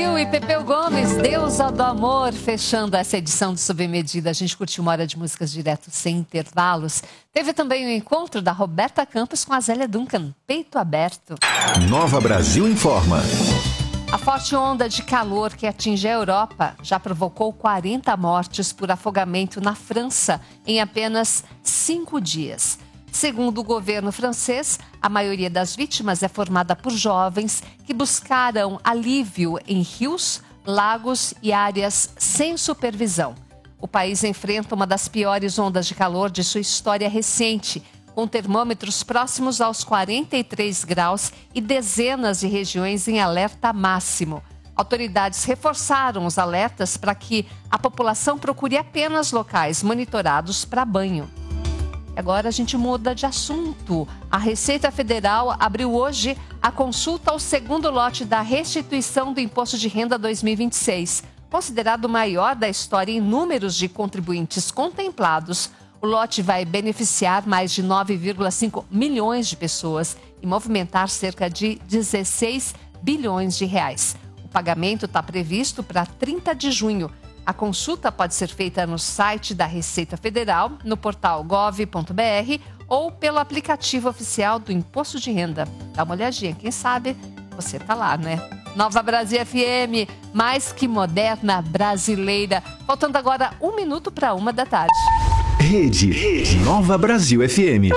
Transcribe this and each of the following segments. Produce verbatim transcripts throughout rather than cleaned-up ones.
Gil e Pepeu Gomes, Deusa do Amor, fechando essa edição do Sob Medida. A gente curtiu uma hora de músicas direto sem intervalos. Teve também o encontro da Roberta Campos com a Zélia Duncan, Peito Aberto. Nova Brasil informa. A forte onda de calor que atinge a Europa já provocou quarenta mortes por afogamento na França em apenas cinco dias. Segundo o governo francês, a maioria das vítimas é formada por jovens que buscaram alívio em rios, lagos e áreas sem supervisão. O país enfrenta uma das piores ondas de calor de sua história recente, com termômetros próximos aos quarenta e três graus e dezenas de regiões em alerta máximo. Autoridades reforçaram os alertas para que a população procure apenas locais monitorados para banho. Agora a gente muda de assunto. A Receita Federal abriu hoje a consulta ao segundo lote da restituição do Imposto de Renda dois mil e vinte e seis. Considerado o maior da história em números de contribuintes contemplados, o lote vai beneficiar mais de nove vírgula cinco milhões de pessoas e movimentar cerca de dezesseis bilhões de reais. O pagamento está previsto para trinta de junho. A consulta pode ser feita no site da Receita Federal, no portal gov ponto br ou pelo aplicativo oficial do Imposto de Renda. Dá uma olhadinha, quem sabe você tá lá, né? Nova Brasil F M, mais que moderna brasileira. Faltando agora um minuto para uma da tarde. Rede, Rede Nova Brasil F M.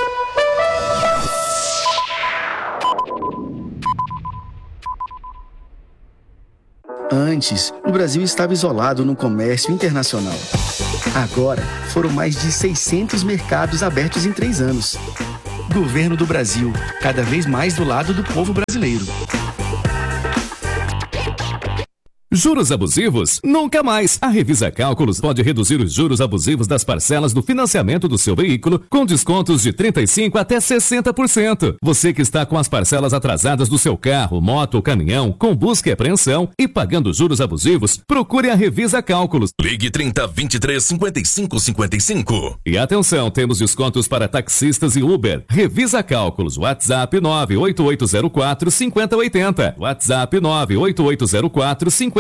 Antes, o Brasil estava isolado no comércio internacional. Agora, foram mais de seiscentos mercados abertos em três anos. Governo do Brasil, cada vez mais do lado do povo brasileiro. Juros abusivos? Nunca mais! A Revisa Cálculos pode reduzir os juros abusivos das parcelas do financiamento do seu veículo com descontos de trinta e cinco por cento até sessenta por cento. Você que está com as parcelas atrasadas do seu carro, moto ou caminhão, com busca e apreensão e pagando juros abusivos, procure a Revisa Cálculos. Ligue trinta, vinte e três, cinquenta e cinco, cinquenta e cinco. E atenção, temos descontos para taxistas e Uber. Revisa Cálculos, WhatsApp nove oito oito zero quatro cinco zero oito zero. WhatsApp nove oito oito zero quatro cinco